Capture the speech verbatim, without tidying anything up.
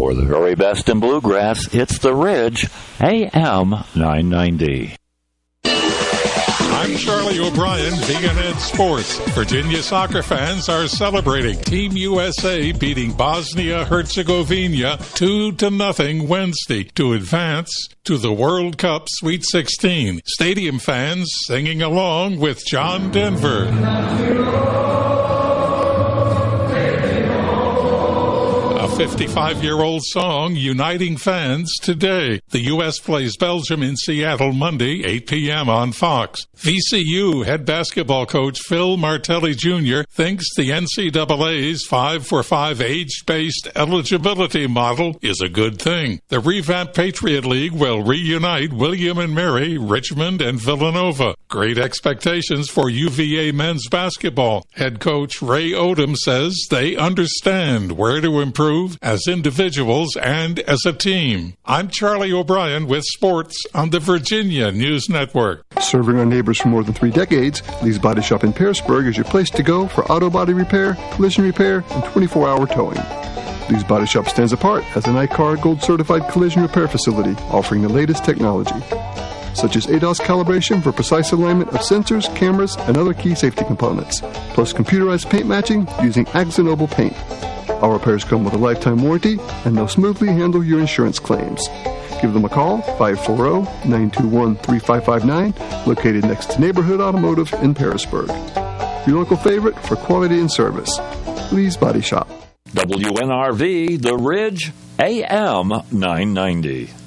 For the very best in bluegrass, it's The Ridge, A M nine ninety. I'm Charlie O'Brien, B N N Sports. Virginia soccer fans are celebrating Team U S A beating Bosnia-Herzegovina two to nothing Wednesday to advance to the World Cup Sweet sixteen. Stadium fans singing along with John Denver. A fifty-five-year-old song uniting fans today. The U S plays Belgium in Seattle Monday, eight p.m. on Fox. V C U head basketball coach Phil Martelli Junior thinks the N C double A's five for five age-based eligibility model is a good thing. The revamped Patriot League will reunite William and Mary, Richmond, and Villanova. Great expectations for U V A men's basketball. Head coach Ray Odom says they understand where to improve as individuals and as a team. I'm Charlie O'Brien with sports on the Virginia News Network. Serving our neighbors for more than three decades, Lee's Body Shop in Pearisburg is your place to go for auto body repair, collision repair, and twenty-four hour towing. Lee's Body Shop stands apart as an I C A R Gold certified collision repair facility offering the latest technology, such as A D O S calibration for precise alignment of sensors, cameras, and other key safety components, plus computerized paint matching using Axanoble paint. Our repairs come with a lifetime warranty, and they'll smoothly handle your insurance claims. Give them a call, five four zero, nine two one, three five five nine, located next to Neighborhood Automotive in Pearisburg. Your local favorite for quality and service. Lee's Body Shop. W N R V, The Ridge, A M nine ninety.